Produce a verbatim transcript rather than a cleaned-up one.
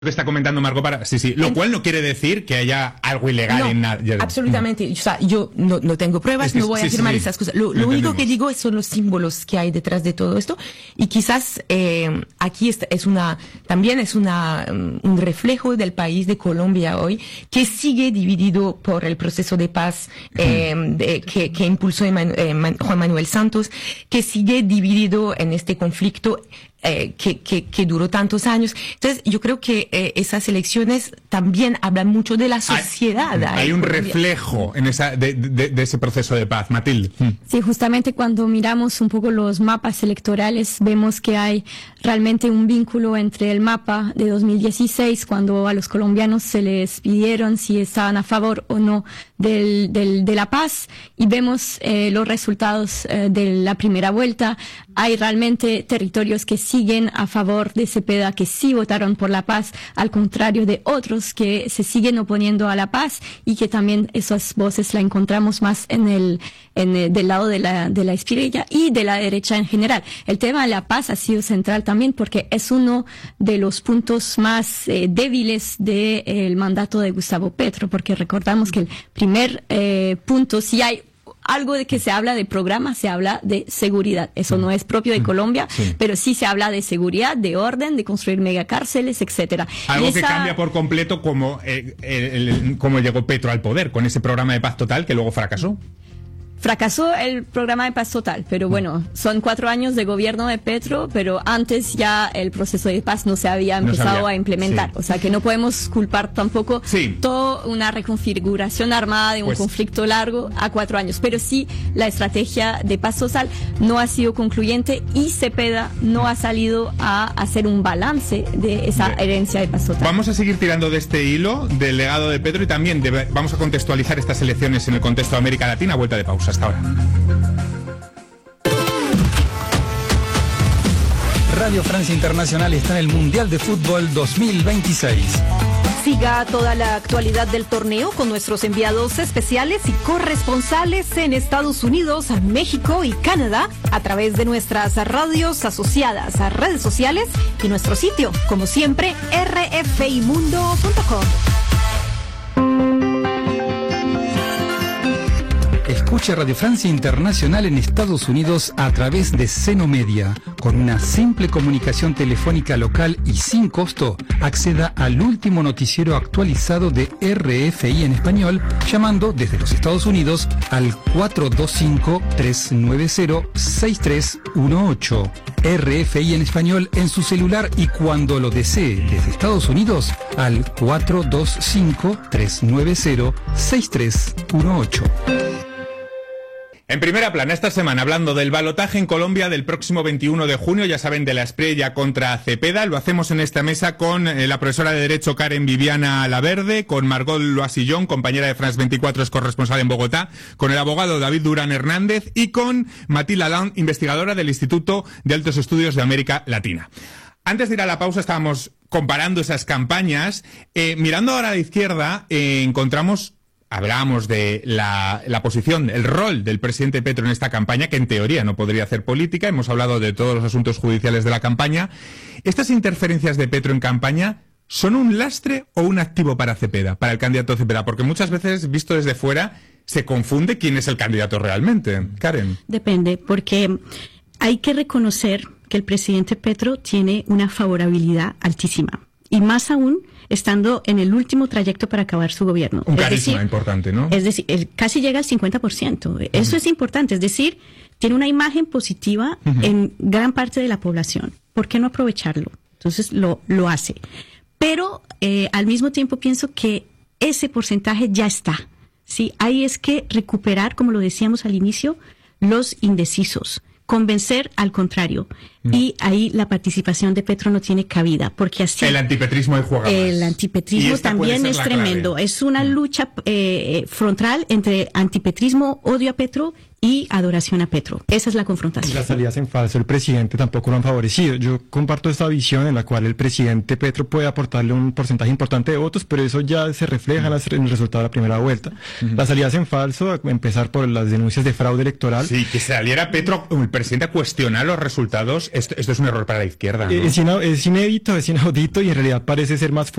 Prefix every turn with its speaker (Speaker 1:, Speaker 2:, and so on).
Speaker 1: que está comentando Margot para sí sí lo Ent cual no quiere decir que haya algo ilegal
Speaker 2: no,
Speaker 1: en nada.
Speaker 2: Absolutamente. O sea, yo no, no tengo pruebas, es que, no voy sí, a afirmar sí, esas cosas. Lo, lo único que digo son los símbolos que hay detrás de todo esto, y quizás eh, aquí es, es una también es una um, un reflejo del país de Colombia hoy, que sigue dividido por el proceso de paz eh, de, que, que impulsó Emanu eh, Juan Manuel Santos, que sigue dividido en este conflicto Eh, que, que, que duró tantos años. Entonces, yo creo que eh, esas elecciones también hablan mucho de la sociedad.
Speaker 1: Hay, hay un reflejo en esa, de, de, de ese proceso de paz. Matilde.
Speaker 3: Sí, justamente cuando miramos un poco los mapas electorales, vemos que hay realmente un vínculo entre el mapa de dos mil dieciséis, cuando a los colombianos se les pidieron si estaban a favor o no del, del, de la paz, y vemos eh, los resultados eh, de la primera vuelta. Hay realmente territorios que siguen a favor de Cepeda, que sí votaron por la paz, al contrario de otros que se siguen oponiendo a la paz, y que también esas voces la encontramos más en el, en el del lado de la, de la izquierda y de la derecha en general. El tema de la paz ha sido central también porque es uno de los puntos más eh, débiles del de, eh, mandato de Gustavo Petro, porque recordamos que el primer eh, punto, si hay algo de que se habla de programa, se habla de seguridad. Eso no es propio de Colombia, sí, pero sí se habla de seguridad, de orden, de construir megacárceles, etcétera.
Speaker 1: Algo
Speaker 3: esa...
Speaker 1: que cambia por completo como, eh, el, el, como llegó Petro al poder, con ese programa de paz total que luego fracasó.
Speaker 3: Fracasó el programa de paz total, pero bueno, son cuatro años de gobierno de Petro, pero antes ya el proceso de paz no se había empezado no sabía. a implementar. Sí. O sea que no podemos culpar tampoco sí. toda una reconfiguración armada de un pues. conflicto largo a cuatro años. Pero sí, la estrategia de paz total no ha sido concluyente, y Cepeda no ha salido a hacer un balance de esa Bien. herencia de paz total.
Speaker 1: Vamos a seguir tirando de este hilo del legado de Petro, y también de, vamos a contextualizar estas elecciones en el contexto de América Latina. Vuelta de pausa. Hasta ahora.
Speaker 4: Radio Francia Internacional está en el Mundial de Fútbol dos mil veintiséis.
Speaker 5: Siga toda la actualidad del torneo con nuestros enviados especiales y corresponsales en Estados Unidos, México y Canadá a través de nuestras radios asociadas a redes sociales y nuestro sitio, como siempre, r f i mundo punto com.
Speaker 4: Escuche Radio Francia Internacional en Estados Unidos a través de Seno Media. Con una simple comunicación telefónica local y sin costo, acceda al último noticiero actualizado de R F I en español, llamando desde los Estados Unidos al cuatro dos cinco, tres nueve cero, seis tres uno ocho. R F I en español en su celular, y cuando lo desee desde Estados Unidos al cuatro dos cinco, tres nueve cero, seis tres uno ocho.
Speaker 1: En primera plana esta semana, hablando del balotaje en Colombia del próximo veintiuno de junio, ya saben, de la Espriella contra Cepeda. Lo hacemos en esta mesa con eh, la profesora de Derecho Karen Viviana Laverde, con Margot Loisillon, compañera de France veinticuatro, es corresponsal en Bogotá, con el abogado David Durán Hernández y con Matilde Lalande, investigadora del Instituto de Altos Estudios de América Latina. Antes de ir a la pausa estábamos comparando esas campañas. Eh, mirando ahora a la izquierda, eh, encontramos... Hablamos de la, la posición, el rol del presidente Petro en esta campaña, que en teoría no podría hacer política. Hemos hablado de todos los asuntos judiciales de la campaña. ¿Estas interferencias de Petro en campaña son un lastre o un activo para Cepeda, para el candidato Cepeda? Porque muchas veces, visto desde fuera, se confunde quién es el candidato realmente. Karen.
Speaker 6: Depende, porque hay que reconocer que el presidente Petro tiene una favorabilidad altísima. Y más aún, estando en el último trayecto para acabar su gobierno.
Speaker 1: Un carisma importante, ¿no?
Speaker 6: Es decir, el, casi llega al cincuenta por ciento. Eso uh-huh. es importante. Es decir, tiene una imagen positiva uh-huh. en gran parte de la población. ¿Por qué no aprovecharlo? Entonces lo, lo hace. Pero eh, al mismo tiempo pienso que ese porcentaje ya está. ¿Sí? Ahí es que recuperar, como lo decíamos al inicio, los indecisos. Convencer al contrario. Mm. Y ahí la participación de Petro no tiene cabida, porque así...
Speaker 1: El antipetrismo ahí juega más.
Speaker 6: El antipetrismo también es tremendo. Clave. Es una mm. lucha eh, frontal entre antipetrismo, odio a Petro, y adoración a Petro. Esa es la confrontación.
Speaker 7: Las salidas en falso el presidente tampoco lo han favorecido. Yo comparto esta visión en la cual el presidente Petro puede aportarle un porcentaje importante de votos, pero eso ya se refleja en, las, en el resultado de la primera vuelta. Uh-huh. Las salidas en falso, a empezar por las denuncias de fraude electoral.
Speaker 1: Sí, que saliera Petro, el presidente, a cuestionar los resultados, esto, esto es un error para la izquierda, ¿no?
Speaker 7: Es, es inédito, es inaudito y en realidad parece ser más